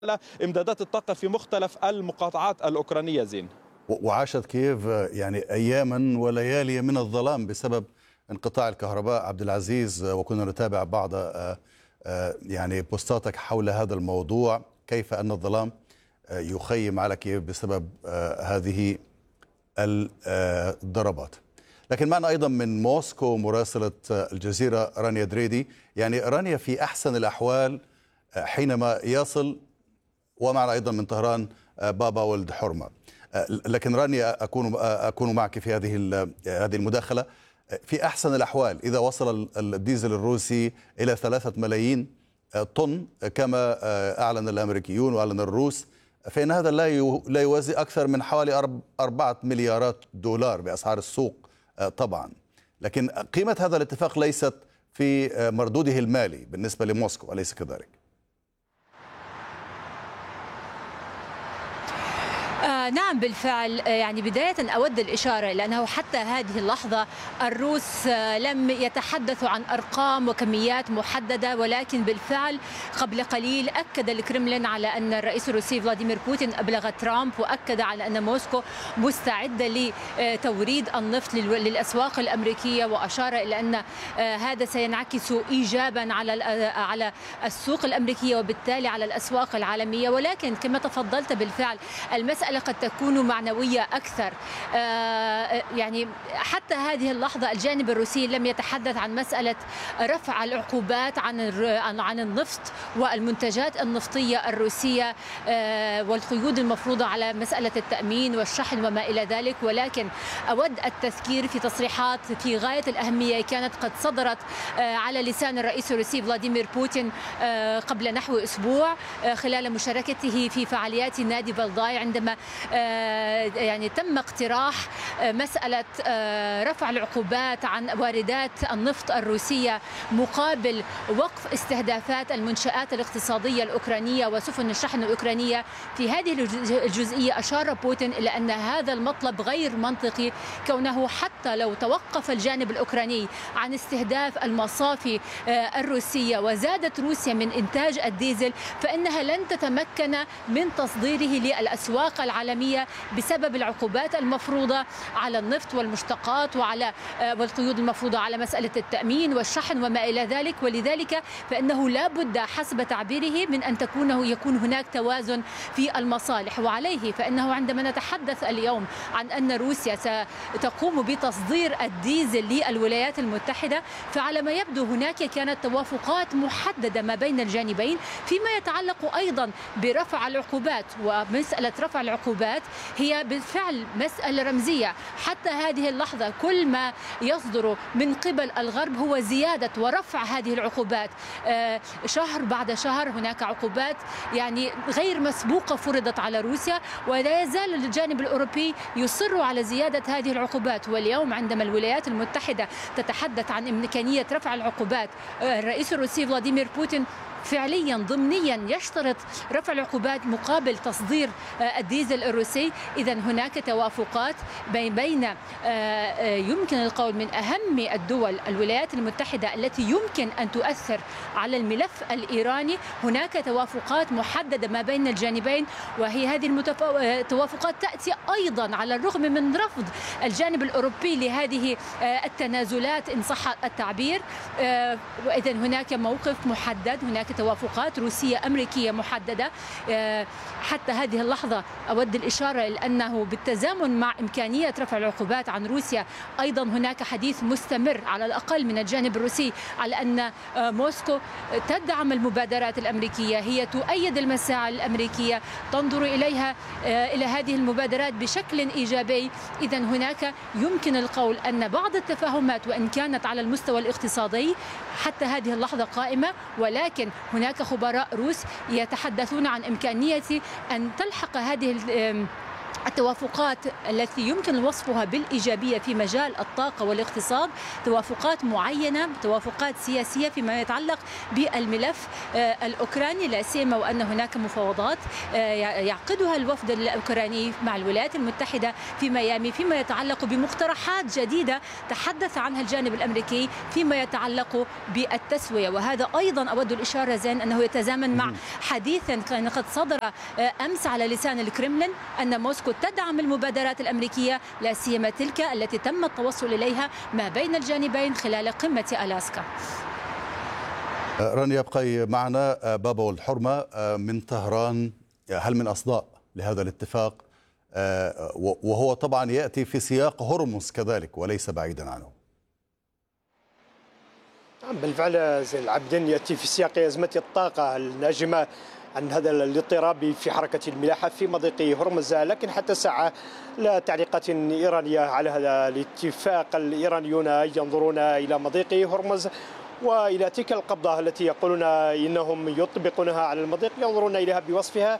امدادات الطاقة في مختلف المقاطعات الأوكرانية زين. وعاشت كييف يعني أياما وليالي من الظلام بسبب انقطاع الكهرباء. عبد العزيز، وكنا نتابع بعض يعني بوستاتك حول هذا الموضوع، كيف أن الظلام يخيم على كييف بسبب هذه الضربات. لكن معنا أيضا من موسكو مراسلة الجزيرة رانيا دريدي. يعني رانيا، في أحسن الأحوال حينما يصل، ومعنا أيضا من طهران بابا ولد حرمة. لكن رانيا أكون معك في هذه المداخلة. في أحسن الأحوال إذا وصل الديزل الروسي إلى 3 ملايين طن كما أعلن الأمريكيون وأعلن الروس، فإن هذا لا يوازي أكثر من حوالي 4 مليارات دولار بأسعار السوق طبعا. لكن قيمة هذا الاتفاق ليست في مردوده المالي بالنسبة لموسكو، أليس كذلك؟ نعم بالفعل. يعني بداية أود الإشارة لأنه حتى هذه اللحظة الروس لم يتحدثوا عن أرقام وكميات محددة، ولكن بالفعل قبل قليل أكد الكرملين على أن الرئيس الروسي فلاديمير بوتين أبلغ ترامب وأكد على أن موسكو مستعدة لتوريد النفط للأسواق الأمريكية، وأشار إلى أن هذا سينعكس إيجابا على السوق الأمريكية وبالتالي على الأسواق العالمية. ولكن كما تفضلت بالفعل المسألة قد تكون معنوية أكثر. يعني حتى هذه اللحظة الجانب الروسي لم يتحدث عن مسألة رفع العقوبات عن النفط والمنتجات النفطية الروسية والقيود المفروضة على مسألة التأمين والشحن وما إلى ذلك. ولكن أود التذكير في تصريحات في غاية الأهمية كانت قد صدرت على لسان الرئيس الروسي فلاديمير بوتين قبل نحو أسبوع خلال مشاركته في فعاليات نادي فالداي، عندما يعني تم اقتراح مسألة رفع العقوبات عن واردات النفط الروسية مقابل وقف استهدافات المنشآت الاقتصادية الأوكرانية وسفن الشحن الأوكرانية. في هذه الجزئية أشار بوتين إلى أن هذا المطلب غير منطقي، كونه حتى لو توقف الجانب الأوكراني عن استهداف المصافي الروسية وزادت روسيا من إنتاج الديزل، فإنها لن تتمكن من تصديره للأسواق العالمية بسبب العقوبات المفروضة على النفط والمشتقات والقيود المفروضة على مسألة التأمين والشحن وما إلى ذلك. ولذلك فإنه لا بد حسب تعبيره من أن يكون هناك توازن في المصالح. وعليه فإنه عندما نتحدث اليوم عن أن روسيا ستقوم بتصدير الديزل للولايات المتحدة، فعلى ما يبدو هناك كانت توافقات محددة ما بين الجانبين فيما يتعلق أيضا برفع العقوبات. ومسألة رفع العقوبات هي بالفعل مسألة رمزية. حتى هذه اللحظة كل ما يصدر من قبل الغرب هو زيادة ورفع هذه العقوبات. شهر بعد شهر هناك عقوبات يعني غير مسبوقة فرضت على روسيا، ولا يزال الجانب الأوروبي يصر على زيادة هذه العقوبات. واليوم عندما الولايات المتحدة تتحدث عن إمكانية رفع العقوبات، الرئيس الروسي فلاديمير بوتين فعليا ضمنيا يشترط رفع العقوبات مقابل تصدير الديزل الروسي. إذن هناك توافقات بين يمكن القول من أهم الدول الولايات المتحدة التي يمكن أن تؤثر على الملف الإيراني. هناك توافقات محددة ما بين الجانبين، وهي هذه التوافقات تأتي أيضا على الرغم من رفض الجانب الأوروبي لهذه التنازلات إن صح التعبير. وإذن هناك موقف محدد، هناك توافقات روسية أمريكية محددة. حتى هذه اللحظة أود الإشارة لأنه بالتزامن مع إمكانية رفع العقوبات عن روسيا أيضا هناك حديث مستمر على الأقل من الجانب الروسي على أن موسكو تدعم المبادرات الأمريكية، هي تؤيد المساعي الأمريكية، تنظر إلى هذه المبادرات بشكل إيجابي. إذن هناك يمكن القول أن بعض التفاهمات وإن كانت على المستوى الاقتصادي حتى هذه اللحظة قائمة، ولكن هناك خبراء روس يتحدثون عن إمكانية أن تلحق هذه التوافقات التي يمكن وصفها بالإيجابية في مجال الطاقة والاقتصاد توافقات معينة، توافقات سياسية فيما يتعلق بالملف الأوكراني، لا سيما وأن هناك مفاوضات يعقدها الوفد الأوكراني مع الولايات المتحدة في ميامي فيما يتعلق بمقترحات جديدة تحدث عنها الجانب الأمريكي فيما يتعلق بالتسوية. وهذا أيضا أود الإشارة زين أنه يتزامن مع حديث كان قد صدر أمس على لسان الكرملين أن موسكو تدعم المبادرات الأمريكية، لا سيما تلك التي تم التوصل إليها ما بين الجانبين خلال قمة ألاسكا. رانيا ابقي معنا. بابا والحرمة من طهران، هل من أصداء لهذا الاتفاق؟ وهو طبعا يأتي في سياق هرمز كذلك وليس بعيدا عنه. بالفعل زين العابدين يأتي في سياق أزمة الطاقة الناجمة عن هذا الاضطراب في حركة الملاحة في مضيق هرمز، لكن حتى الساعة لا تعليقات إيرانية على هذا الاتفاق. الإيرانيون ينظرون إلى مضيق هرمز وإلى تلك القبضة التي يقولون إنهم يطبقونها على المضيق، ينظرون إليها بوصفها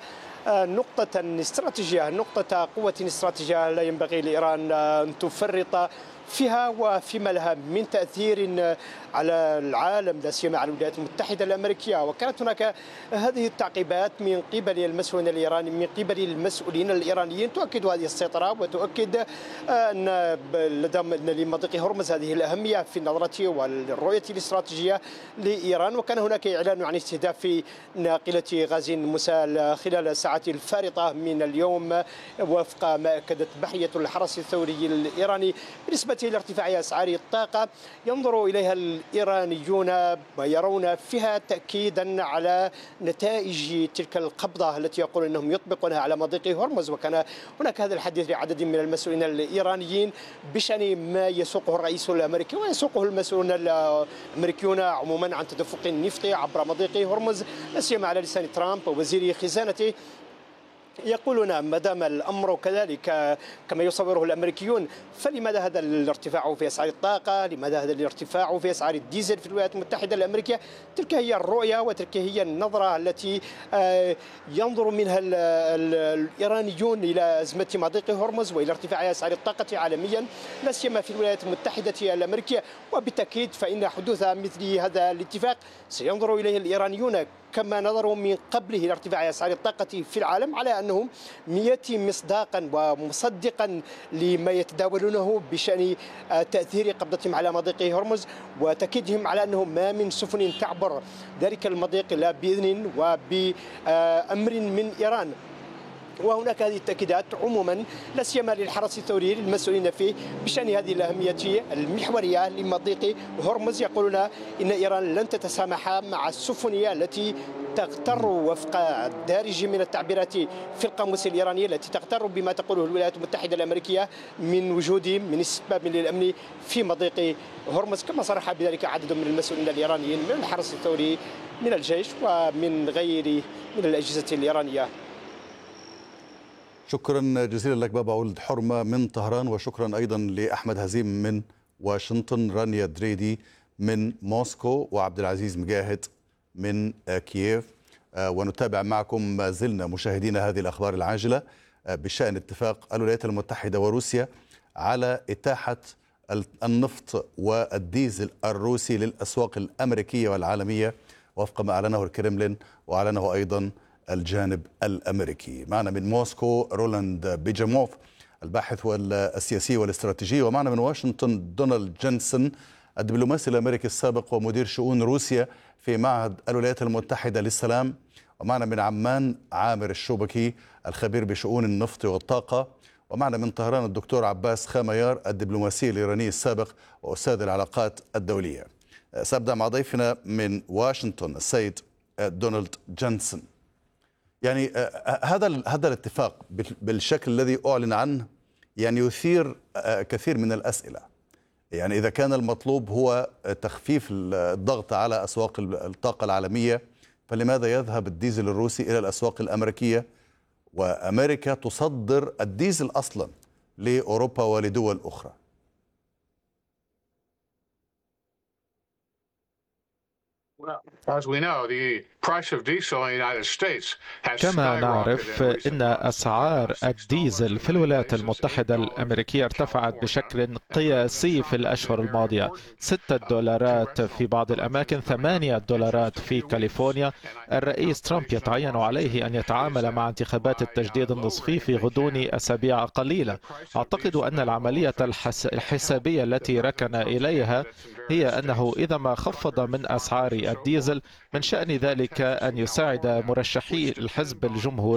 نقطة استراتيجية، نقطة قوة استراتيجية لا ينبغي لإيران أن تفرط فيها وفيما لها من تأثير على العالم، لا سيما على الولايات المتحدة الأمريكية. وكانت هناك هذه التعقيبات من قبل المسؤولين الإيرانيين، من قبل المسؤولين الإيرانيين، تؤكد هذه السيطرة وتؤكد أن لمضيق هرمز هذه الأهمية في النظرة والرؤية الاستراتيجية لإيران. وكان هناك إعلان عن استهداف ناقلة غاز مسال خلال الساعات الفارطة من اليوم وفق ما أكدت بحرية الحرس الثوري الإيراني. بالنسبة لارتفاع أسعار الطاقة ينظر إليها الإيرانيون ويرون فيها تأكيدا على نتائج تلك القبضة التي يقولون أنهم يطبقونها على مضيق هرمز. وكان هناك هذا الحديث لعدد من المسؤولين الإيرانيين بشأن ما يسوقه الرئيس الأمريكي ويسوقه المسؤولون الأمريكيون عموما عن تدفق النفط عبر مضيق هرمز، لا سيما على لسان ترامب ووزير خزانته. يقولون ما دام الأمر كذلك كما يصوره الأمريكيون فلماذا هذا الارتفاع في أسعار الطاقة؟ لماذا هذا الارتفاع في أسعار الديزل في الولايات المتحدة الأمريكية؟ تلك هي الرؤية وتلك هي النظرة التي ينظر منها الإيرانيون إلى أزمة مضيق هرمز وإلى ارتفاع أسعار الطاقة عالميا، لا سيما في الولايات المتحدة الأمريكية. وبالتأكيد فإن حدوث مثل هذا الاتفاق سينظر إليه الإيرانيون كما نظروا من قبله إلى ارتفاع أسعار الطاقة في العالم على أنه يأتي مصداقا ومصدقا لما يتداولونه بشأن تأثير قبضتهم على مضيق هرمز وتأكيدهم على أنه ما من سفن تعبر ذلك المضيق لا بإذن وبأمر من إيران. وهناك هذه التأكيدات عموما لا سيما للحرس الثوري للمسؤولين فيه بشأن هذه الأهمية المحورية لمضيق هرمز. يقولون إن إيران لن تتسامح مع السفن التي تغتر وفق الدارج من التعبيرات في القاموس الإيراني التي تغتر بما تقوله الولايات المتحدة الأمريكية من وجود من اسباب للأمن في مضيق هرمز، كما صرح بذلك عدد من المسؤولين الإيرانيين من الحرس الثوري من الجيش ومن غير من الأجهزة الإيرانية. شكرا جزيلا لك بابا ولد حرمة من طهران، وشكرا أيضا لأحمد هزيم من واشنطن، رانيا دريدي من موسكو، وعبد العزيز مجاهد من كييف. ونتابع معكم ما زلنا مشاهدين هذه الأخبار العاجلة بشأن اتفاق الولايات المتحدة وروسيا على إتاحة النفط والديزل الروسي للأسواق الأمريكية والعالمية وفق ما أعلنه الكرملين وأعلنه أيضا الجانب الأمريكي. معنا من موسكو رولاند بيجاموف الباحث السياسي والاستراتيجي، ومعنا من واشنطن دونالد جنسون الدبلوماسي الأمريكي السابق ومدير شؤون روسيا في معهد الولايات المتحدة للسلام، ومعنا من عمان عامر الشوبكي الخبير بشؤون النفط والطاقة، ومعنا من طهران الدكتور عباس خاميار الدبلوماسي الإيراني السابق وأستاذ العلاقات الدولية. سأبدأ مع ضيفنا من واشنطن السيد دونالد جنسون. يعني هذا الاتفاق بالشكل الذي أعلن عنه يعني يثير كثير من الأسئلة. يعني إذا كان المطلوب هو تخفيف الضغط على أسواق الطاقة العالمية، فلماذا يذهب الديزل الروسي إلى الأسواق الأمريكية وأمريكا تصدر الديزل أصلا لأوروبا ولدول أخرى؟ كما نعرف أن أسعار الديزل في الولايات المتحدة الأمريكية ارتفعت بشكل قياسي في الأشهر الماضية، $6 في بعض الأماكن، $8 في كاليفورنيا. الرئيس ترامب يتعين عليه أن يتعامل مع انتخابات التجديد النصفي في غضون أسابيع قليلة. أعتقد أن العملية الحسابية التي ركن إليها هي أنه إذا ما خفض من أسعار الديزل من شأن ذلك أن يساعد مرشحي الحزب الجمهوري